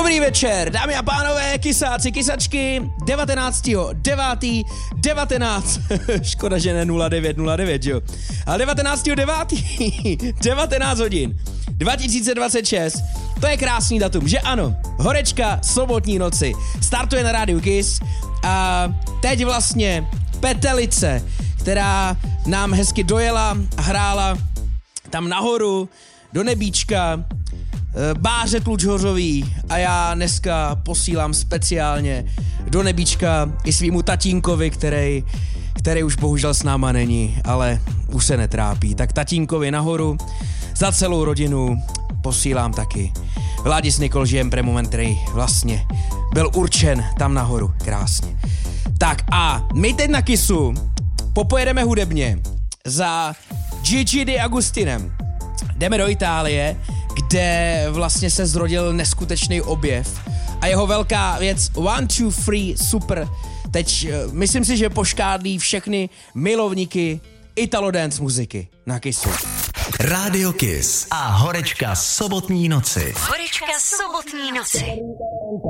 Dobrý večer, dámy a pánové, kysáci, kysačky, 19. Škoda, že ne 0909, jo. Ale 19.9. 19 hodin, 2026, to je krásný datum, že ano, horečka sobotní noci, startuje na rádiu Kiss a teď vlastně Petelice, která nám hezky dojela a hrála tam nahoru, do nebíčka, Báře Tlučhořový a já dneska posílám speciálně do nebíčka i svýmu tatínkovi, který už bohužel s náma není, ale už se netrápí. Tak tatínkovi nahoru, za celou rodinu posílám taky Vládis Nikol, žijem pre moment, který vlastně byl určen tam nahoru, krásně. Tak a my teď na Kissu popojedeme hudebně za Gigi D'Agostinem. Jdeme do Itálie, kde vlastně se zrodil neskutečný objev a jeho velká věc 1, 2, 3, super. Teď myslím si, že poškádlí všechny milovníky Italo dance muziky na Kissu. Rádio Kiss a horečka sobotní noci. Horečka sobotní noci.